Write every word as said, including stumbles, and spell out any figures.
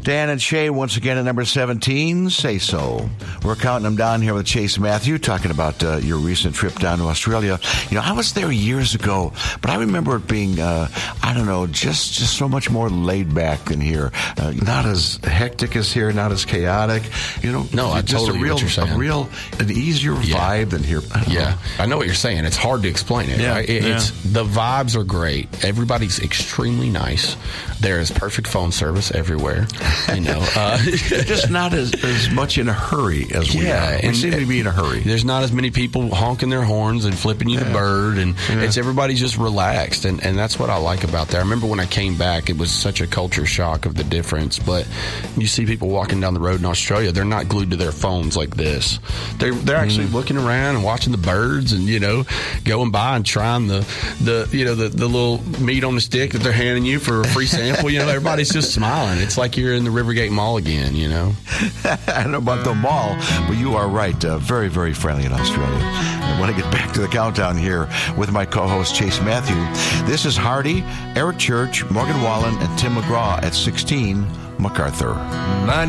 Dan and Shay once again at number seventeen, Say So. We're counting them down here with Chase Matthew, talking about uh, your recent trip down to Australia. You know, I was there years ago, but I remember it being, uh, I don't know, just, just so much more laid back than here. Uh, not as hectic as here, not as chaotic. You know, no, I just totally a real, what you're saying. A real, an easier yeah. vibe than here. I yeah, know. I know what you're saying. It's hard to explain it. Yeah, right? It, yeah. It's the vibes are great. Everybody's extremely nice. There is perfect phone service everywhere. You know, uh, just not as, as much in a hurry as we yeah, are. We and seem to be in a hurry. There's not as many people honking their horns and flipping you yeah. the bird, and yeah. it's everybody's just relaxed, and, and that's what I like about that. I remember when I came back, it was such a culture shock of the difference. But you see people walking down the road in Australia, they're not glued to their phones like this. They're they're actually mm. looking around and watching the birds, and you know, going by and trying the the you know the, the little meat on the stick that they're handing you for a free sample. You know, everybody's just smiling. It's like you're in the Rivergate Mall again. You know. I don't know about the mall, but you are right. Uh, very, very friendly in Australia. I want to get back to the countdown here with my co-host, Chase Matthew. This is Hardy, Eric Church, Morgan Wallen, and Tim McGraw at sixteen, MacArthur.